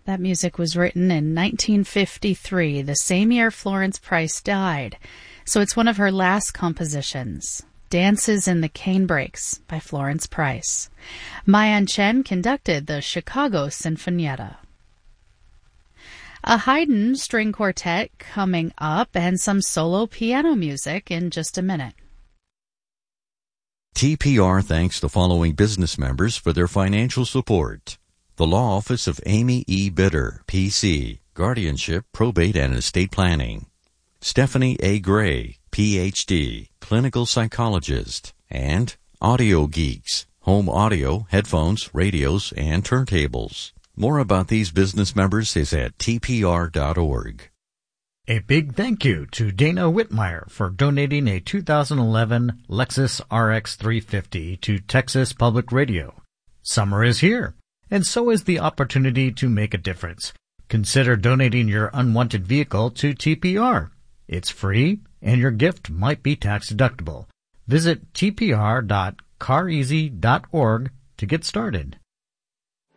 That music was written in 1953, the same year Florence Price died. So it's one of her last compositions. Dances in the Canebrakes by Florence Price. Ma Yan-chen conducted the Chicago Sinfonietta. A Haydn string quartet coming up and some solo piano music in just a minute. TPR thanks the following business members for their financial support. The Law Office of Amy E. Bitter, P.C., Guardianship, Probate, and Estate Planning. Stephanie A. Gray, Ph.D., Clinical Psychologist. And Audio Geeks, home audio, headphones, radios, and turntables. More about these business members is at tpr.org. A big thank you to Dana Whitmire for donating a 2011 Lexus RX 350 to Texas Public Radio. Summer is here, and so is the opportunity to make a difference. Consider donating your unwanted vehicle to TPR. It's free, and your gift might be tax deductible. Visit tpr.careasy.org to get started.